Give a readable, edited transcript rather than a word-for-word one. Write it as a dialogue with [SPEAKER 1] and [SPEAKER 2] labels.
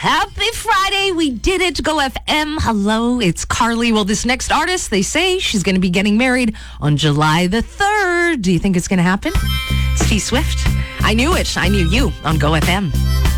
[SPEAKER 1] Happy Friday. We did it. Go FM. Hello, it's Carly. Well, this next artist, they say she's going to be getting married on July the 3rd. Do you think it's going to happen? It's T Swift. I knew it. I knew you on Go FM.